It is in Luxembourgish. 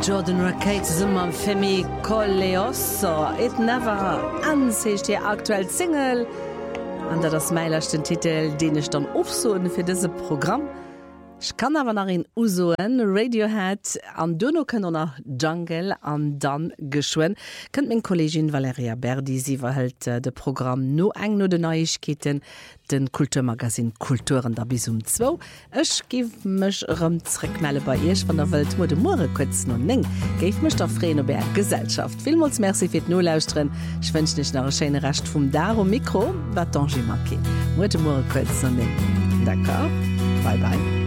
Jordan Rakate summer Femi Coleosso It never ends ist die aktuell Single an der das meilerchten Titel den ich dann aufsuchen für dieses Programm. Ich kann aber nach in Usoen Radiohead an Dono können nach Jungle an dann geschwen könnt mein Kollegin Valeria Berdi sie verhält de Programm no eng no de Neuigkeiten den Kulturmagasin Kulturen da bis 2 Ech gif mech zurückmelde bei ihr von der Welt Mode More kurz no neng geif mech der Frenoberg Gesellschaft Vielmals merci fir no lausren ich wünsch dich nach schöne Recht vom Daro Mikro wat j'ai manqué Mode More kurz no neng D'accord bye bye